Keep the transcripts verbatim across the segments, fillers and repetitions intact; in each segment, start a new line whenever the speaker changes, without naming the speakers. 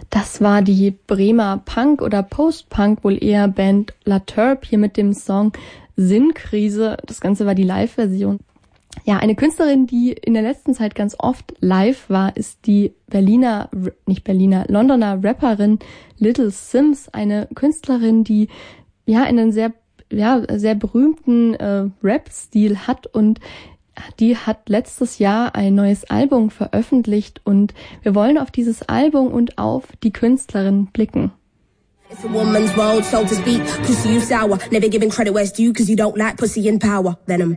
Das war die Bremer Punk- oder Post-Punk, wohl eher Band La Turb, hier mit dem Song Sinnkrise. Das Ganze war die Live-Version. Ja, eine Künstlerin, die in der letzten Zeit ganz oft live war, ist die Berliner, nicht Berliner, Londoner Rapperin Little Simz. Eine Künstlerin, die ja einen sehr, ja, sehr berühmten äh, Rap-Stil hat, und die hat letztes Jahr ein neues Album veröffentlicht, und wir wollen auf dieses Album und auf die Künstlerin blicken.
It's a woman's world, so to speak. Pussy, you sour. Never giving credit where it's due, cause you don't like pussy in power. Venom.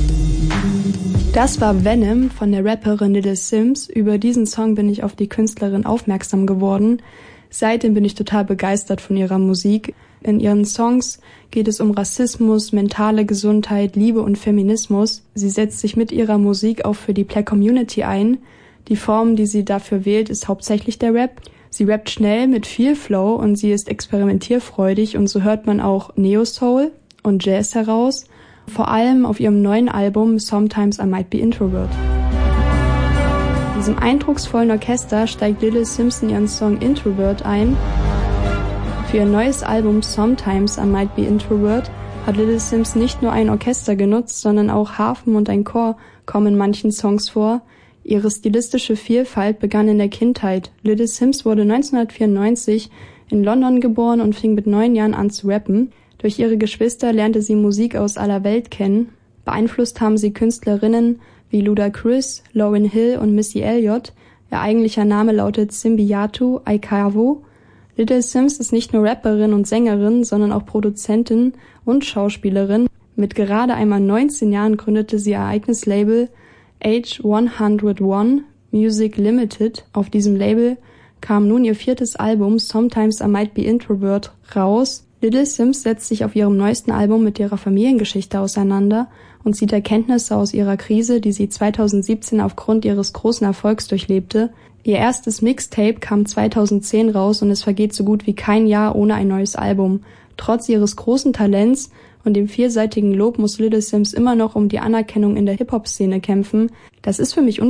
Das war Venom von der Rapperin Little Simz. Über diesen Song bin ich auf die Künstlerin aufmerksam geworden. Seitdem bin ich total begeistert von ihrer Musik. In ihren Songs geht es um Rassismus, mentale Gesundheit, Liebe und Feminismus. Sie setzt sich mit ihrer Musik auch für die Black Community ein. Die Form, die sie dafür wählt, ist hauptsächlich der Rap. Sie rappt schnell mit viel Flow und sie ist experimentierfreudig, und so hört man auch Neo-Soul und Jazz heraus. Vor allem auf ihrem neuen Album Sometimes I Might Be Introvert. In diesem eindrucksvollen Orchester steigt Little Simz in ihren Song Introvert ein. Für ihr neues Album Sometimes I Might Be Introvert hat Little Simz nicht nur ein Orchester genutzt, sondern auch Harfen und ein Chor kommen in manchen Songs vor. Ihre stilistische Vielfalt begann in der Kindheit. Little Simz wurde neunzehnhundertvierundneunzig in London geboren und fing mit neun Jahren an zu rappen. Durch ihre Geschwister lernte sie Musik aus aller Welt kennen. Beeinflusst haben sie Künstlerinnen wie Ludacris, Lauryn Hill und Missy Elliott. Ihr eigentlicher Name lautet Simbiatu Aikavu. Little Simz ist nicht nur Rapperin und Sängerin, sondern auch Produzentin und Schauspielerin. Mit gerade einmal neunzehn Jahren gründete sie ihr eigenes Label Age hundertundeins Music Limited. Auf diesem Label kam nun ihr viertes Album Sometimes I Might Be Introvert raus. Little Simz setzt sich auf ihrem neuesten Album mit ihrer Familiengeschichte auseinander und zieht Erkenntnisse aus ihrer Krise, die sie zweitausendsiebzehn aufgrund ihres großen Erfolgs durchlebte. Ihr erstes Mixtape kam zweitausendzehn raus und es vergeht so gut wie kein Jahr ohne ein neues Album. Trotz ihres großen Talents und dem vielseitigen Lob muss Little Simz immer noch um die Anerkennung in der Hip-Hop-Szene kämpfen. Das ist für mich